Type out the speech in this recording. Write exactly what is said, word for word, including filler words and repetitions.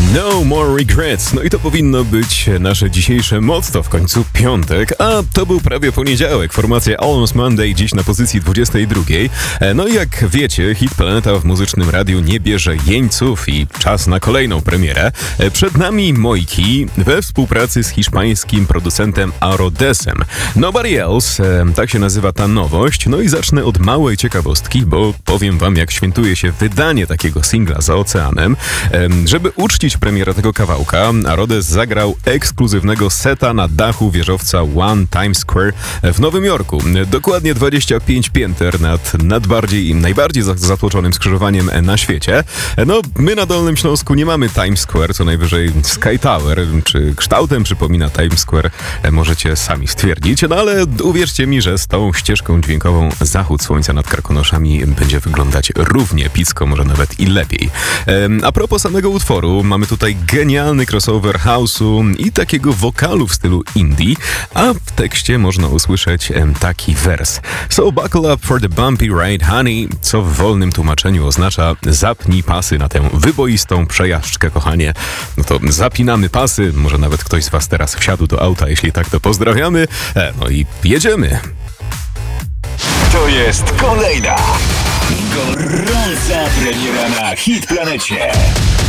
No more regrets. No i to powinno być nasze dzisiejsze motto, w końcu piątek, a to był prawie poniedziałek. Formacja Almost Monday dziś na pozycji dwudziestej drugiej. No i jak wiecie, Hit Planeta w muzycznym radiu nie bierze jeńców i czas na kolejną premierę. Przed nami Mojki we współpracy z hiszpańskim producentem Arodesem. Nobody Else, tak się nazywa ta nowość. No i zacznę od małej ciekawostki, bo powiem wam, jak świętuje się wydanie takiego singla za oceanem. Żeby uczcić premierę tego kawałka, Arodes zagrał ekskluzywnego seta na dachu wieżowca One Times Square w Nowym Jorku. Dokładnie dwadzieścia pięć pięter nad, nad bardziej, najbardziej zatłoczonym skrzyżowaniem na świecie. No, my na Dolnym Śląsku nie mamy Times Square, co najwyżej Sky Tower, czy kształtem przypomina Times Square, możecie sami stwierdzić, no ale uwierzcie mi, że z tą ścieżką dźwiękową zachód słońca nad Karkonoszami będzie wyglądać równie epicko, może nawet i lepiej. A propos samego utworu, mamy tutaj genialny crossover house'u i takiego wokalu w stylu indie, a w tekście można usłyszeć taki wers. So buckle up for the bumpy ride, honey, co w wolnym tłumaczeniu oznacza zapnij pasy na tę wyboistą przejażdżkę, kochanie. No to zapinamy pasy, może nawet ktoś z was teraz wsiadł do auta, jeśli tak, to pozdrawiamy. E, no i jedziemy. To jest kolejna gorąca premiera na Hit Planecie.